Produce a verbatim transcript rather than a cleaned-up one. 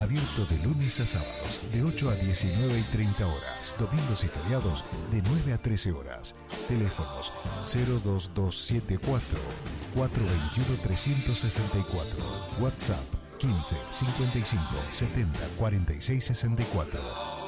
Abierto de lunes a sábados, de ocho a diecinueve y treinta horas. Domingos y feriados, de nueve a trece horas. Teléfonos cero dos dos siete cuatro, cuatro dos uno, tres seis cuatro. WhatsApp quince cincuenta y cinco setenta cuarenta y seis sesenta y cuatro.